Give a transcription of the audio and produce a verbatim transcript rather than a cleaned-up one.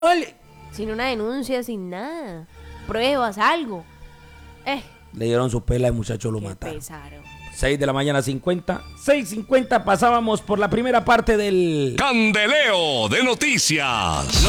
Sin una denuncia, sin nada. Pruebas, algo. Eh. Le dieron su pela, el muchacho lo mataron. Pesaron. seis de la mañana cincuenta. seis cincuenta, pasábamos por la primera parte del Candeleo de Noticias.